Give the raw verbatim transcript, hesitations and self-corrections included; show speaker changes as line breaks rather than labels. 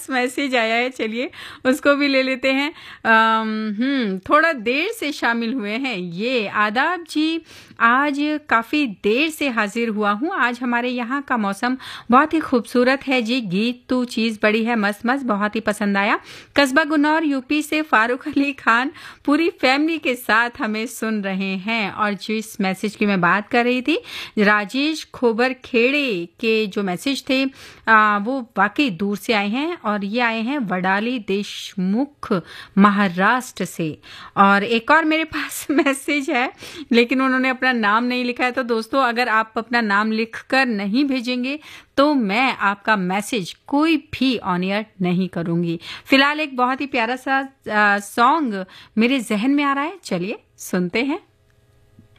पास message आया है, चलिए उसको भी ले लेते हैं। हम्म थोड़ा देर से शामिल हुए हैं ये। आदाब जी, आज काफ़ी देर से हाजिर हुआ हूँ। आज हमारे यहाँ का मौसम बहुत ही खूबसूरत है जी। गीत तो चीज़ बड़ी है, मस्त मस्त, बहुत ही पसंद आया। कस्बा गुन्नौर यूपी से फारूक अली खान पूरी फैमिली के साथ हमें सुन रहे हैं। और जिस मैसेज की मैं बात कर रही थी, राजेश खोबर खेड़े के जो मैसेज थे आ, वो वाकई दूर से आए हैं और ये आए हैं वडाली देशमुख महाराष्ट्र से। और एक और मेरे पास मैसेज है लेकिन उन्होंने अपना नाम नहीं लिखा है। तो दोस्तों, अगर आप अपना नाम लिखकर नहीं भेजेंगे तो मैं आपका मैसेज कोई भी ऑन एयर नहीं करूंगी। फिलहाल एक बहुत ही प्यारा सा सॉन्ग मेरे जहन में आ रहा है, चलिए सुनते हैं।